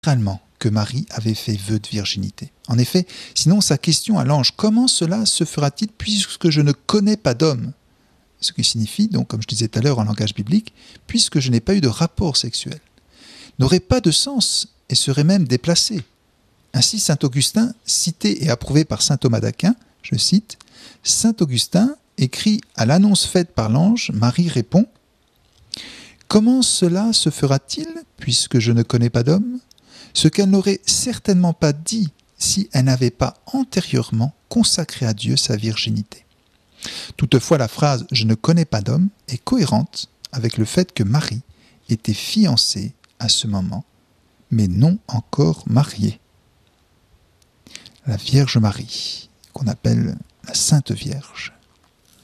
littéralement que Marie avait fait vœu de virginité. En effet, sinon sa question à l'ange, comment cela se fera-t-il puisque je ne connais pas d'homme? Ce qui signifie, donc, comme je disais tout à l'heure en langage biblique, puisque je n'ai pas eu de rapport sexuel, n'aurait pas de sens et serait même déplacé. Ainsi, saint Augustin, cité et approuvé par saint Thomas d'Aquin, je cite, « Saint Augustin écrit à l'annonce faite par l'ange, Marie répond « Comment cela se fera-t-il puisque je ne connais pas d'homme ?» Ce qu'elle n'aurait certainement pas dit si elle n'avait pas antérieurement consacré à Dieu sa virginité. Toutefois, la phrase « je ne connais pas d'homme » est cohérente avec le fait que Marie était fiancée à ce moment, mais non encore mariée. La Vierge Marie, qu'on appelle la Sainte Vierge.